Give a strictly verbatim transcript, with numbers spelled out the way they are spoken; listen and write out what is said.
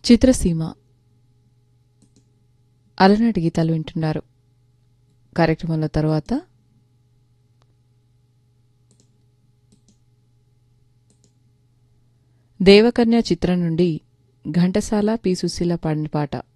చిత్రసీమ అలనాటి గీతాలు వింటున్నారు. కార్యక్రమంలో తర్వాత దేవకన్య చిత్రం నుండి ఘంటసాల పి సుశీల పాడిన పాట